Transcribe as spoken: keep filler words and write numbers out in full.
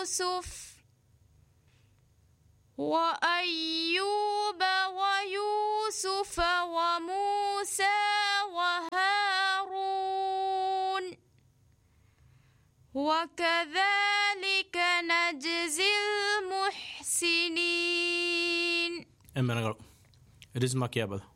ويوسف وأيوب ويوسف وموسى وهارون وكذلك نجزي المحسنين. En menar, edes maquiabado.